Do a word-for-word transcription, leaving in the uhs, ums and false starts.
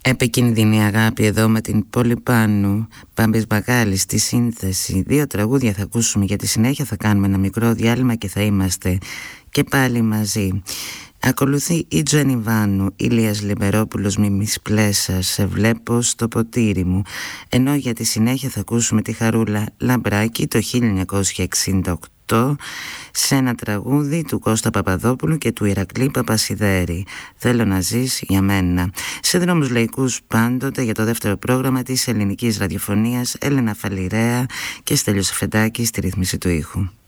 Επικίνδυνη αγάπη εδώ με την Πολυπάνου, Μπάμπης Μπακάλης στη σύνθεση. Δύο τραγούδια θα ακούσουμε, για τη συνέχεια θα κάνουμε ένα μικρό διάλειμμα και θα είμαστε και πάλι μαζί. Ακολουθεί η Τζένι Βάνου, Ηλίας Λιμπερόπουλος, Μίμης Πλέσσας, σε βλέπω στο ποτήρι μου. Ενώ για τη συνέχεια θα ακούσουμε τη Χαρούλα Λαμπράκη το χίλια εννιακόσια εξήντα οκτώ σε ένα τραγούδι του Κώστα Παπαδόπουλου και του Ηρακλή Παπασιδέρη. Θέλω να ζεις για μένα. Σε δρόμους λαϊκούς πάντοτε για το δεύτερο πρόγραμμα της ελληνικής ραδιοφωνίας, Έλενα Φαλιρέα και Στέλιος Αφεντάκη στη ρύθμιση του ήχου.